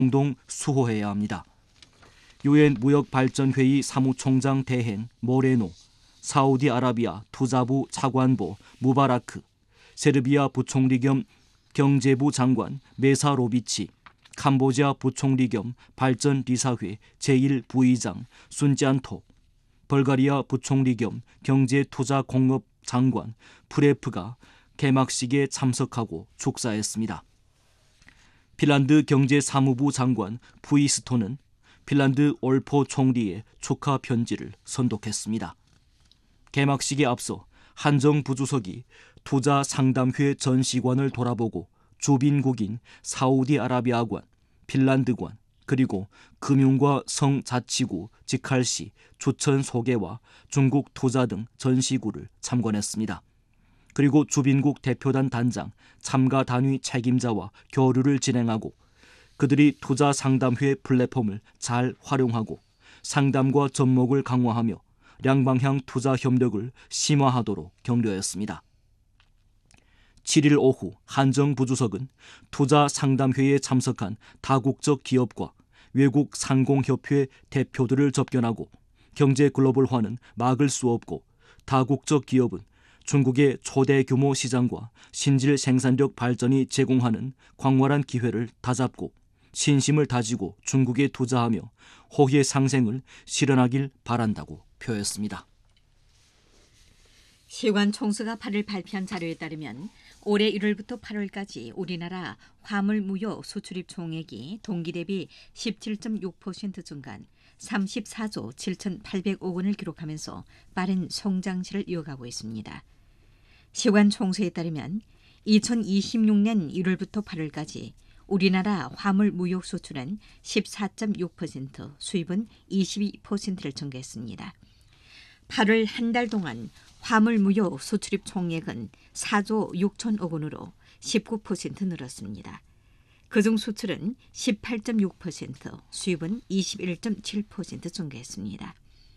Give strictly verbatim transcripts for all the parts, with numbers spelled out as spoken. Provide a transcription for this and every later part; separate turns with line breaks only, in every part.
공동 수호해야 합니다. 유엔 무역발전회의 사무총장 대행 모레노, 사우디아라비아 투자부 차관보 무바라크, 세르비아 부총리 겸 경제부 장관 메사로비치, 캄보디아 부총리 겸 발전리사회 제일 부의장 순짠토, 벌가리아 부총리 겸 경제투자공업 장관 프레프가 개막식에 참석하고 축사했습니다. 핀란드 경제사무부 장관 푸이스토는 핀란드 올포 총리의 축하 편지를 선독했습니다. 개막식에 앞서 한정 부주석이 투자상담회 전시관을 돌아보고 주빈국인 사우디아라비아관, 핀란드관, 그리고 금융과 성자치구, 직할시, 추천 소개와 중국 투자 등 전시구를 참관했습니다. 그리고 주빈국 대표단 단장, 참가 단위 책임자와 교류를 진행하고 그들이 투자 상담회 플랫폼을 잘 활용하고 상담과 접목을 강화하며 양방향 투자 협력을 심화하도록 격려했습니다. 칠 일 오후 한정 부주석은 투자 상담회에 참석한 다국적 기업과 외국 상공협회 대표들을 접견하고 경제 글로벌화는 막을 수 없고 다국적 기업은 중국의 초대 규모 시장과 신질 생산력 발전이 제공하는 광활한 기회를 다잡고 신심을 다지고 중국에 투자하며 호혜의 상생을 실현하길 바란다고 표했습니다.
시관총수가 팔일 발표한 자료에 따르면 올해 일월부터 팔월까지 우리나라 화물무역 수출입 총액이 동기 대비 십칠 점 육 퍼센트 증가한 삼십사조 칠천팔백억 원을 기록하면서 빠른 성장세를 이어가고 있습니다. 시관총수에 따르면 이천이십육 년 일월부터 팔월까지 우리나라 화물무역 수출은 십사 점 육 퍼센트, 수입은 이십이 퍼센트를 증가했습니다. 팔월 한 달 동안 화물무역 수출입 총액은 사조 육천억 원으로 십구 퍼센트 늘었습니다. 그중 수출은 십팔 점 육 퍼센트, 수입은 이십일 점 칠 퍼센트 증가했습니다.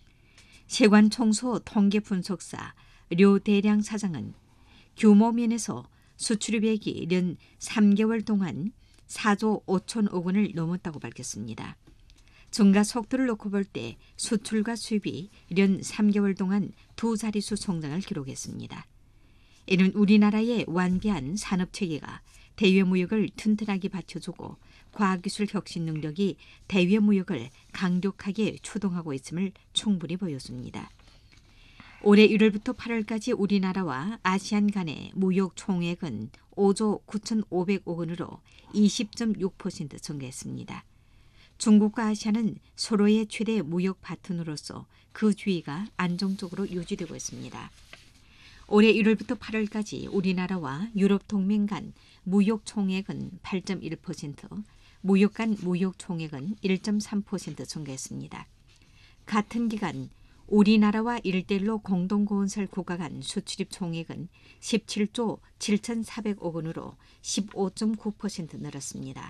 세관총수 통계분석사 료대량 사장은 규모 면에서 수출입액이 연 삼 개월 동안 사조 오천억 원을 넘었다고 밝혔습니다. 증가 속도를 놓고 볼 때 수출과 수입이 연 삼 개월 동안 두 자릿수 성장을 기록했습니다. 이는 우리나라의 완비한 산업체계가 대외무역을 튼튼하게 받쳐주고 과학기술 혁신 능력이 대외무역을 강력하게 추동하고 있음을 충분히 보여줍니다. 올해 일월부터 팔월까지 우리나라와 아시안 간의 무역 총액은 오조 구천오백억 원으로 이십 점 육 퍼센트 증가했습니다. 중국과 아시아는 서로의 최대 무역 파트너로서 그 주의가 안정적으로 유지되고 있습니다. 올해 일월부터 팔월까지 우리나라와 유럽 동맹 간 무역 총액은 팔 점 일 퍼센트, 무역 간 무역 총액은 일 점 삼 퍼센트 증가했습니다. 같은 기간 우리나라와 일대일로 공동고은설 국가 간 수출입 총액은 십칠조 칠천사백억 원으로 십오 점 구 퍼센트 늘었습니다.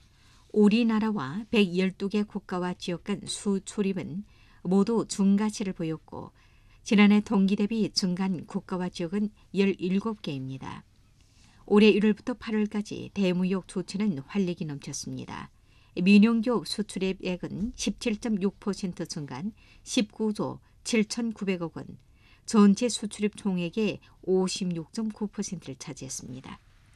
우리나라와 백십이 개 국가와 지역 간 수출입은 모두 증가세를 보였고 지난해 동기 대비 증가한 국가와 지역은 열일곱 개입니다. 올해 일월부터 팔월까지 대무역 조치는 활력이 넘쳤습니다. 민용기업 수출입액은 십칠 점 육 퍼센트 증가한 십구조 칠천구백억 원, 전체 수출입 총액의 오십육 점 구 퍼센트를 차지했습니다.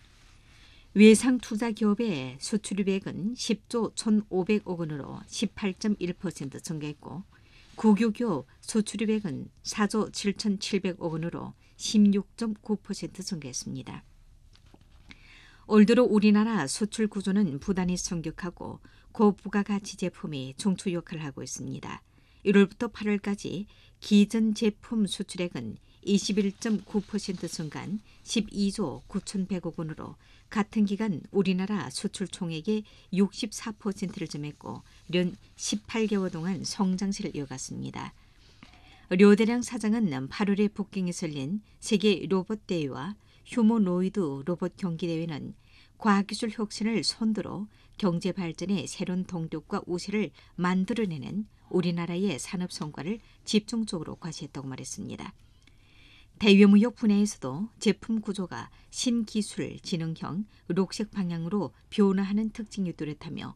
외상투자기업의 수출입액은 십조 천오백억 원으로 십팔 점 일 퍼센트 증가했고 국유기업 수출입액은 사조 칠천칠백억 원으로 십육 점 구 퍼센트 증가했습니다. 올 들어 우리나라 수출 구조는 부단히 성격하고 고부가가치 제품이 중추 역할을 하고 있습니다. 일월부터 팔월까지 기전 제품 수출액은 이십일 점 구 퍼센트 증가한 십이조 구천백억 원으로 같은 기간 우리나라 수출 총액의 육십사 퍼센트를 점했고 연 십팔 개월 동안 성장세를 이어갔습니다. 료대량 사장은 팔월에 북경에서 열린 세계 로봇 대회와 휴머노이드 로봇 경기 대회는 과학기술 혁신을 선두로 경제 발전의 새로운 동력과 우세를 만들어내는 우리나라의 산업 성과를 집중적으로 과시했다고 말했습니다. 대외무역 분야에서도 제품 구조가 신기술, 지능형, 록색 방향으로 변화하는 특징이 뚜렷하며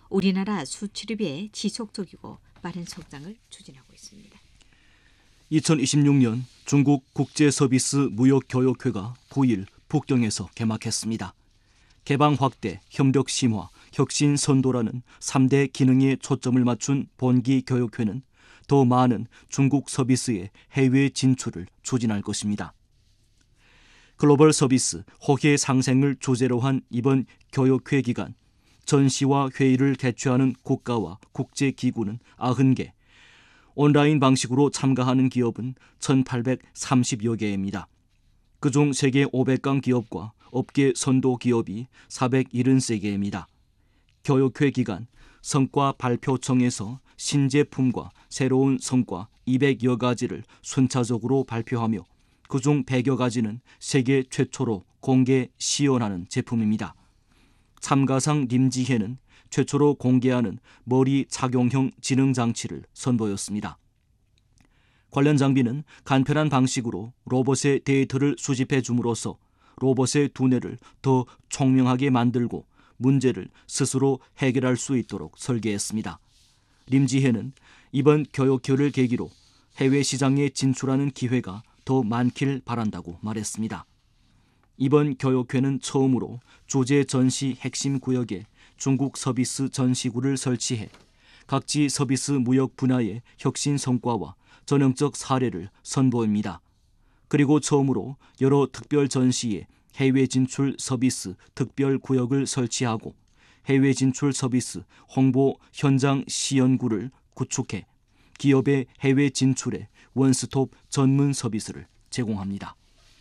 우리나라 수출입에 지속적이고 빠른 성장을 추진하고 있습니다.
이천이십육 년 중국 국제서비스 무역교역회가 구 일 북경에서 개막했습니다. 개방 확대, 협력 심화, 혁신 선도라는 삼 대 기능에 초점을 맞춘 본기 교역회는 더 많은 중국 서비스의 해외 진출을 추진할 것입니다. 글로벌 서비스 호혜 상생을 주제로 한 이번 교역회 기간 전시와 회의를 개최하는 국가와 국제기구는 구십 개, 온라인 방식으로 참가하는 기업은 천팔백삼십여 개입니다. 그중 세계 오백 강 기업과 업계 선도 기업이 사백칠십삼 개입니다. 교역회 기간 성과 발표청에서 신제품과 새로운 성과 이백여 가지를 순차적으로 발표하며 그중 백여 가지는 세계 최초로 공개 시연하는 제품입니다. 참가상 림지혜는 최초로 공개하는 머리 착용형 지능 장치를 선보였습니다. 관련 장비는 간편한 방식으로 로봇의 데이터를 수집해 줌으로써 로봇의 두뇌를 더 총명하게 만들고 문제를 스스로 해결할 수 있도록 설계했습니다. 림지혜는 이번 교역회를 계기로 해외 시장에 진출하는 기회가 더 많길 바란다고 말했습니다. 이번 교역회는 처음으로 주재 전시 핵심 구역에 중국 서비스 전시구를 설치해 각지 서비스 무역 분야의 혁신 성과와 전형적 사례를 선보입니다. 그리고 처음으로 여러 특별 전시에 해외 진출 서비스 특별 구역을 설치하고 해외 진출 서비스 홍보 현장 시연구를 구축해 기업의 해외 진출에 원스톱 전문 서비스를 제공합니다.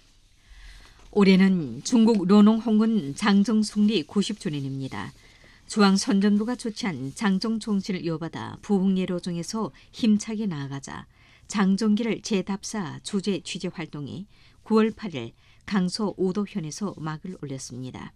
올해는 중국 르농 홍군 장정 숭리 구십 주년입니다. 중앙선전부가 조치한 장정 총신을 이어받아 부흥예로정에서 힘차게 나아가자 장정기를 재답사 주재 취재 활동이 구월 팔일 강서 오도현에서 막을 올렸습니다.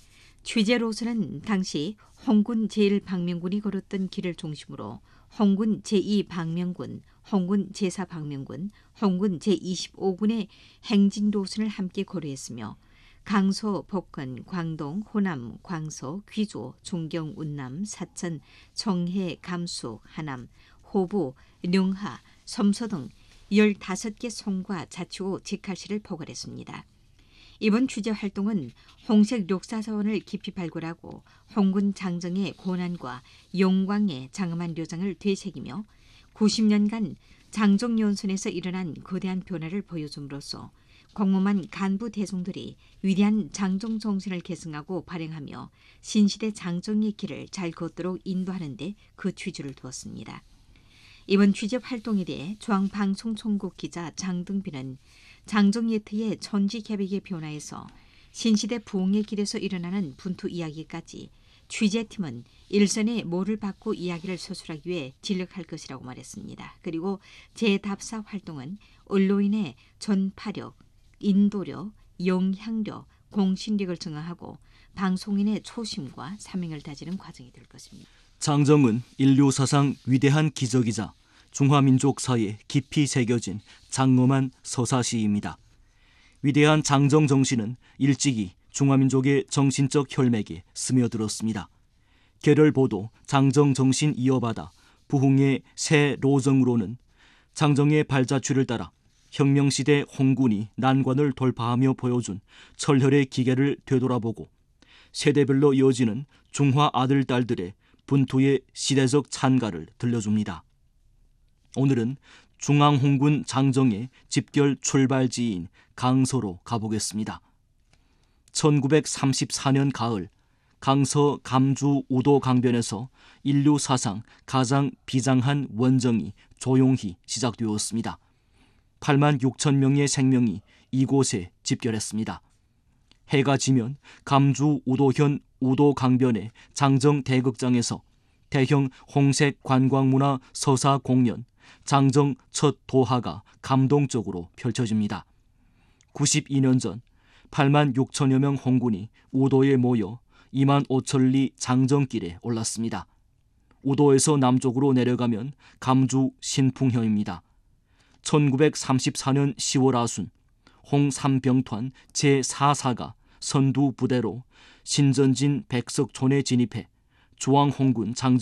취재로서는 당시 홍군 제일 방명군이 걸었던 길을 중심으로 홍군 제이 방명군, 홍군 제사 방명군, 홍군 제이십오 군의 행진 노선을 함께 고려했으며 강서, 복건, 광동, 호남, 광서, 귀조, 종경, 운남, 사천, 청해, 감수, 하남, 호부, 령하, 섬서 등 열다섯 개 송과 자치구 직할시를 포괄했습니다. 이번 취재 활동은 홍색 역사사원을 깊이 발굴하고 홍군 장정의 고난과 영광의 장엄한 묘장을 되새기며 구십 년간 장정연선에서 일어난 거대한 변화를 보여줌으로써 광범한 간부 대중들이 위대한 장정 정신을 계승하고 발행하며 신시대 장정의 길을 잘 걷도록 인도하는 데 그 취지를 두었습니다. 이번 취재 활동에 대해 중앙방송총국 기자 장등빈은 장정예트의 천지개벽의 변화에서 신시대 부흥의 길에서 일어나는 분투 이야기까지 취재팀은 일선의 모를 받고 이야기를 서술하기 위해 진력할 것이라고 말했습니다. 그리고 재답사 활동은 언론인의 전파력, 인도력, 영향력, 공신력을 증화하고 방송인의 초심과 사명을 다지는 과정이 될 것입니다.
장정은 인류 사상 위대한 기적이자 중화민족사에 깊이 새겨진 장엄한 서사시입니다. 위대한 장정 정신은 일찍이 중화민족의 정신적 혈맥에 스며들었습니다. 계렬보도 장정 정신 이어받아 부흥의 새 로정으로는 장정의 발자취를 따라 혁명시대 홍군이 난관을 돌파하며 보여준 철혈의 기계를 되돌아보고 세대별로 이어지는 중화 아들, 딸들의 분투의 시대적 찬가를 들려줍니다. 오늘은 중앙홍군 장정의 집결 출발지인 강서로 가보겠습니다. 천구백삼십사 년 가을 강서 감주 우도 강변에서 인류 사상 가장 비장한 원정이 조용히 시작되었습니다. 팔만 육천 명의 생명이 이곳에 집결했습니다. 해가 지면 감주 우도현 우도 강변의 장정 대극장에서 대형 홍색 관광문화 서사 공연 장정 첫 도하가 감동적으로 펼쳐집니다. 구십이 년 전 팔만 육천여 명 홍군이 우도에 모여 이만 오천 리 장정길에 올랐습니다. 우도에서 남쪽으로 내려가면 감주 신풍현입니다. 천구백삼십사 년 시월 하순 홍삼병团제사 사가 선두 부대로 신전진 백석촌에 진입해 조항홍군 장정